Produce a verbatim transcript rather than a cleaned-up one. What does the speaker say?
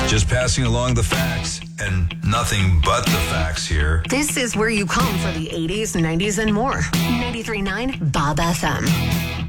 Just passing along the facts and nothing but the facts here. This is where you come for the eighties, nineties, and more. ninety-three point nine Bob F M.